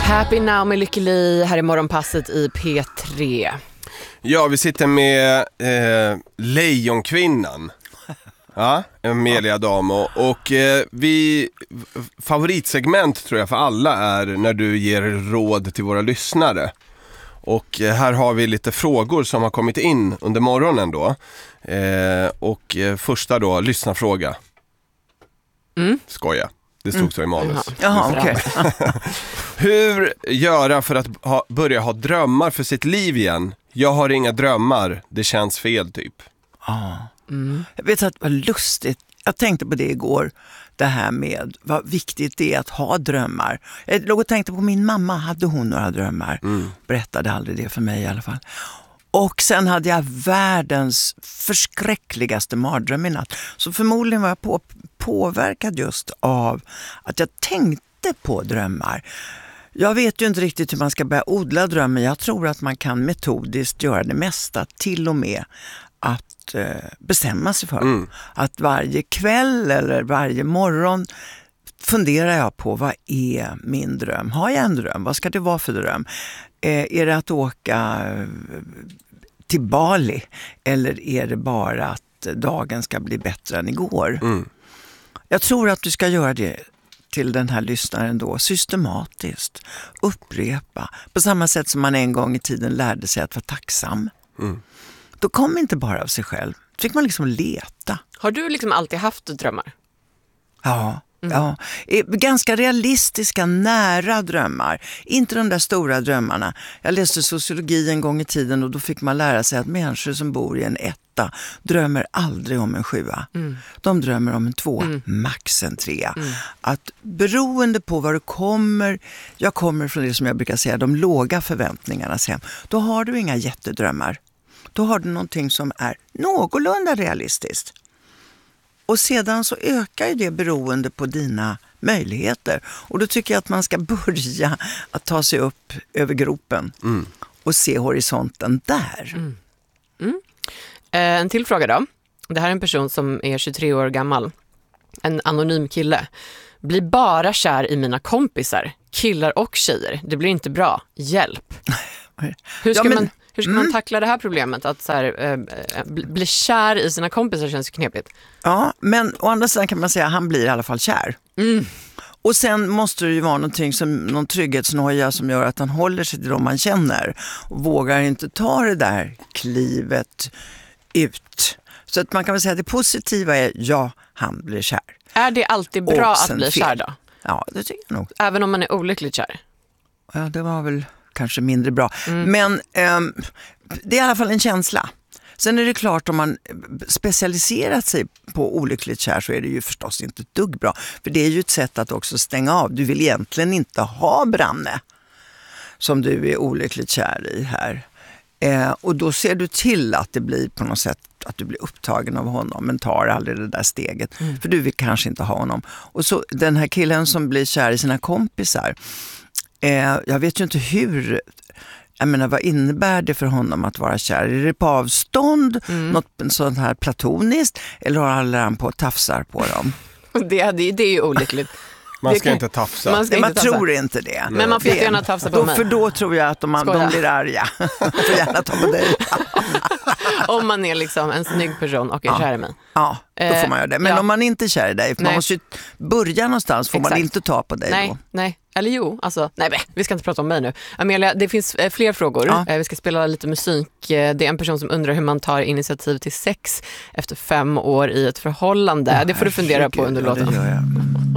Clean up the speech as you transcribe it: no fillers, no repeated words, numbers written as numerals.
Happy Now med Lykke Li här i morgonpasset i P3. Ja, vi sitter med Lejonkvinnan. Ja, Amelia Adamo. Och vi favoritsegment tror jag för alla är när du ger råd till våra lyssnare. Och här har vi lite frågor som har kommit in under morgonen då. Och första då, lyssnarfråga. Skoja. Det stod så i manus. Jaha, okej. Hur göra för att börja ha drömmar för sitt liv igen? Jag har inga drömmar. Det känns fel typ. Jag vet att det var lustigt. Jag tänkte på det igår. Det här med vad viktigt det är att ha drömmar. Jag låg och tänkte på min mamma. Hade hon några drömmar? Berättade aldrig det för mig i alla fall. Och sen hade jag världens förskräckligaste mardröm i natt. Så förmodligen var jag påverkad just av att jag tänkte på drömmar. Jag vet ju inte riktigt hur man ska börja odla drömmen. Jag tror att man kan metodiskt göra det mesta. Till och med att bestämma sig för. Att varje kväll eller varje morgon funderar jag på vad är min dröm? Har jag en dröm? Vad ska det vara för dröm? Är det att åka till Bali? Eller är det bara att dagen ska bli bättre än igår? Jag tror att du ska göra det till den här lyssnaren då systematiskt. Upprepa. På samma sätt som man en gång i tiden lärde sig att vara tacksam. Då kom inte bara av sig själv. Då fick man liksom leta. Har du liksom alltid haft drömmar? Ja. Ja, ganska realistiska, nära drömmar. Inte de där stora drömmarna. Jag läste sociologi en gång i tiden och då fick man lära sig att människor som bor i en 1 drömmer aldrig om en 7. De drömmer om en 2, max en 3. Att beroende på var du kommer, jag kommer från det som jag brukar säga, de låga förväntningarnas hem. Då har du inga jättedrömmar. Då har du någonting som är någorlunda realistiskt. Och sedan så ökar ju det beroende på dina möjligheter. Och då tycker jag att man ska börja att ta sig upp över gropen och se horisonten där. En till fråga då. Det här är en person som är 23 år gammal. En anonym kille. Blir bara kär i mina kompisar. Killar och tjejer. Det blir inte bra. Hjälp. Hur ska man tackla det här problemet? Att så här, bli kär i sina kompisar känns knepigt. Ja, men å andra sidan kan man säga att han blir i alla fall kär. Och sen måste det ju vara någon trygghetsnoja som gör att han håller sig till dem man känner. Och vågar inte ta det där klivet ut. Så att man kan väl säga att det positiva är ja, han blir kär. Är det alltid bra att bli kär då? Ja, det tycker jag nog. Även om man är olyckligt kär? Ja, det var väl kanske mindre bra. Men det är i alla fall en känsla. Sen är det klart om man specialiserat sig på olyckligt kär så är det ju förstås inte ett dugg bra. För det är ju ett sätt att också stänga av. Du vill egentligen inte ha Branne som du är olyckligt kär i här. Och då ser du till att det blir på något sätt att du blir upptagen av honom men tar aldrig det där steget. För du vill kanske inte ha honom. Och så den här killen som blir kär i sina kompisar. Jag vet ju inte hur... Jag menar, vad innebär det för honom att vara kär? Är det på avstånd? Något sånt här platoniskt? Eller håller han på och tafsar på dem? Det är ju olyckligt. Man ska inte tafsa. Man tror inte det. Men man får gärna tafsa på mig. För då tror jag att de blir arga. Man får gärna ta på dig. Om man är liksom en snygg person och är kär i mig. Ja, då får man göra det. Men om man inte är kär i dig, för man måste ju börja någonstans, får man inte ta på dig då. Nej. Eller jo, alltså, vi ska inte prata om mig nu. Amelia, det finns fler frågor. Ja. Vi ska spela lite musik. Det är en person som undrar hur man tar initiativ till sex efter 5 år i ett förhållande. Det får du fundera på under låten. Det gör jag.